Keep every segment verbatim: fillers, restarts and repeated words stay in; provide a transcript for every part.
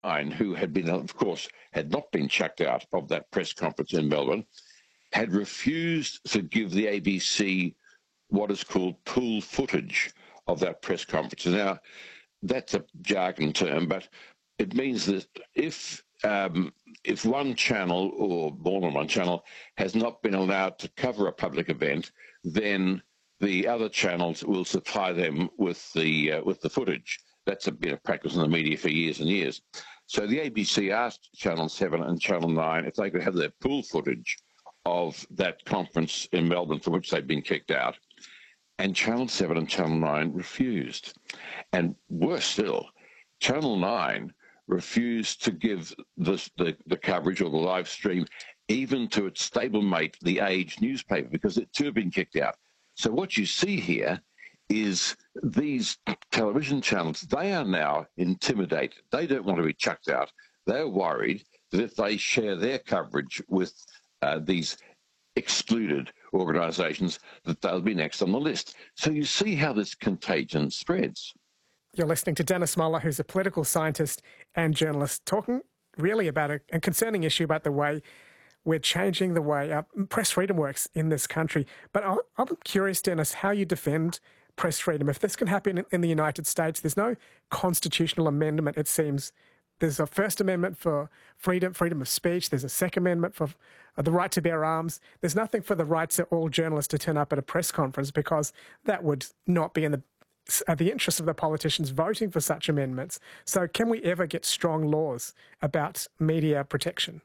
Nine, who had been, of course, had not been chucked out of that press conference in Melbourne, had refused to give the A B C what is called pool footage of that press conference. Now, that's a jargon term, but it means that if um, if one channel or more than one channel has not been allowed to cover a public event, then the other channels will supply them with the uh, with the footage. That's been a practice in the media for years and years. So the A B C asked Channel seven and Channel nine if they could have their pool footage of that conference in Melbourne from which they'd been kicked out. And Channel seven and Channel nine refused. And worse still, Channel nine refused to give this, the, the coverage or the live stream even to its stablemate, The Age newspaper, because it too had been kicked out. So what you see here is these television channels, they are now intimidated. They don't want to be chucked out. They're worried that if they share their coverage with uh, these excluded organisations, that they'll be next on the list. So you see how this contagion spreads. You're listening to Dennis Moller, who's a political scientist and journalist, talking really about a, a concerning issue about the way we're changing the way our press freedom works in this country. But I'm, I'm curious, Dennis, how you defend press freedom. If this can happen in, in the United States, there's no constitutional amendment, it seems. There's a First Amendment for freedom, freedom of speech. There's a Second Amendment for uh, the right to bear arms. There's nothing for the rights of all journalists to turn up at a press conference, because that would not be in the uh, the interest of the politicians voting for such amendments. So can we ever get strong laws about media protection?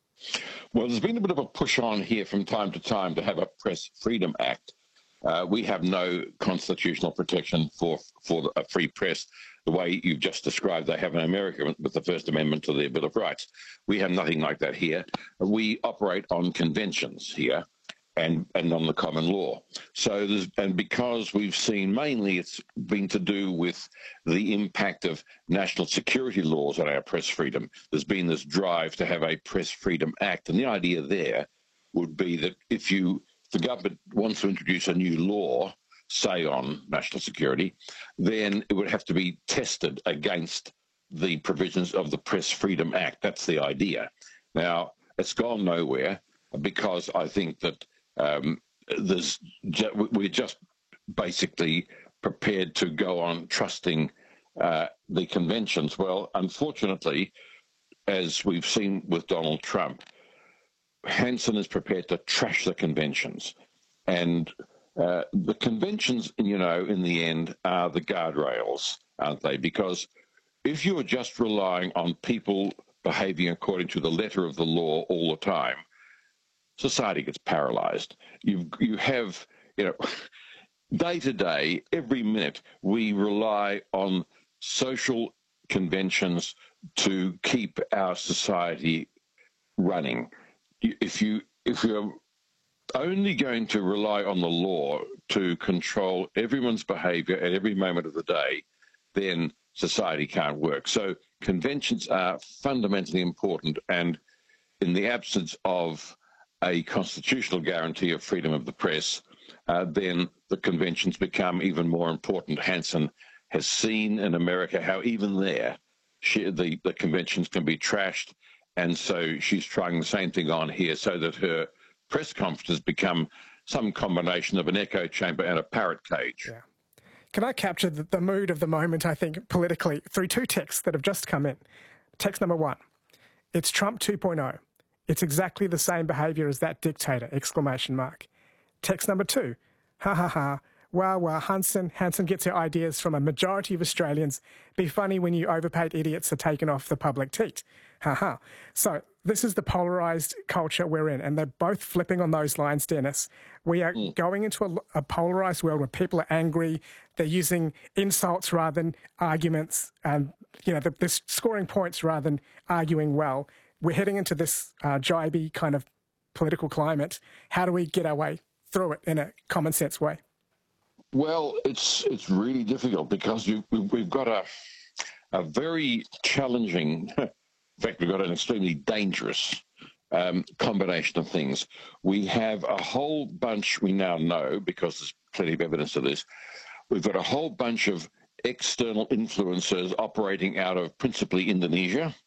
Well, there's been a bit of a push on here from time to time to have a Press Freedom Act. Uh, we have no constitutional protection for for a free press the way you've just described they have in America with the First Amendment to their Bill of Rights. We have nothing like that here. We operate on conventions here and, and on the common law. So, there's, and because we've seen mainly it's been to do with the impact of national security laws on our press freedom, there's been this drive to have a Press Freedom Act. And the idea there would be that if you the government wants to introduce a new law, say on national security, then it would have to be tested against the provisions of the Press Freedom Act. That's the idea. Now, it's gone nowhere because I think that um, there's ju- we're just basically prepared to go on trusting uh, the conventions. Well, unfortunately, as we've seen with Donald Trump, Hanson is prepared to trash the conventions. And uh, the conventions, you know, in the end are the guardrails, aren't they? Because if you are just relying on people behaving according to the letter of the law all the time, society gets paralyzed. You you have, you know, day to day, every minute, we rely on social conventions to keep our society running. If you if you're only going to rely on the law to control everyone's behaviour at every moment of the day, then society can't work. So conventions are fundamentally important, and in the absence of a constitutional guarantee of freedom of the press, uh, then the conventions become even more important. Hanson has seen in America how even there she, the, the conventions can be trashed. And so she's trying the same thing on here so that her press conferences become some combination of an echo chamber and a parrot cage. Yeah. Can I capture the, the mood of the moment, I think, politically, through two texts that have just come in? Text number one, it's Trump two point oh. It's exactly the same behaviour as that dictator, exclamation mark. Text number two, ha ha ha. Wow, wow, Hanson, Hanson gets her ideas from a majority of Australians. Be funny when you overpaid idiots are taken off the public teat. Ha ha. So this is the polarised culture we're in, and they're both flipping on those lines, Dennis. We are mm. going into a, a polarised world where people are angry. They're using insults rather than arguments, and you know, they're scoring points rather than arguing well. We're heading into this uh, jibey kind of political climate. How do we get our way through it in a common sense way? Well, it's it's really difficult because you, we've got a a very challenging, in fact, we've got an extremely dangerous um, combination of things. We have a whole bunch, we now know, because there's plenty of evidence of this, we've got a whole bunch of external influencers operating out of principally Indonesia,